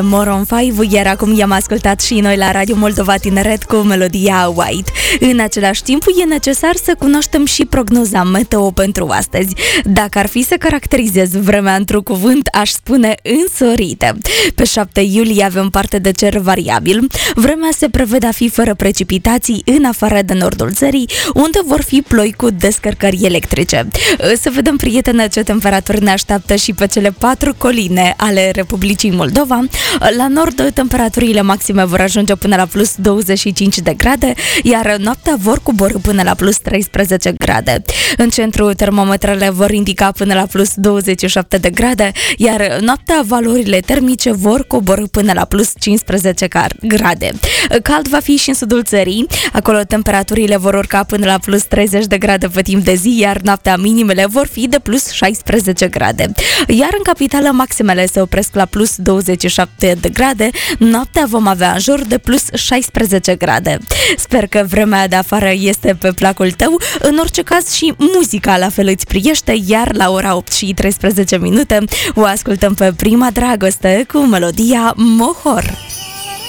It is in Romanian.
Maroon 5, iar acum i-am ascultat și noi la Radio Moldova Tineret cu melodia White. În același timp, e necesar să cunoaștem și prognoza meteo pentru astăzi. Dacă ar fi să caracterizez vremea într-un cuvânt, aș spune însorite. Pe 7 iulie avem parte de cer variabil. Vremea se prevede a fi fără precipitații în afară de nordul țării, unde vor fi ploi cu descărcări electrice. Să vedem, prietene, ce temperaturi ne așteaptă și pe cele 4 coline ale Republicii Moldova. La nord, temperaturile maxime vor ajunge până la plus 25 de grade, iar noaptea vor coborî până la plus 13 grade. În centru, termometrele vor indica până la plus 27 de grade, iar noaptea valorile termice vor coborî până la plus 15 grade. Cald va fi și în sudul țării, acolo temperaturile vor urca până la plus 30 de grade pe timp de zi, iar noaptea minimele vor fi de plus 16 grade. Iar în capitală, maximele se opresc la plus 27 de grade, noaptea vom avea în jur de plus 16 grade. Sper că vremea de afară este pe placul tău, în orice caz și muzica la fel îți priește, iar la ora 8 și 13 minute o ascultăm pe Prima Dragoste cu melodia Mohor.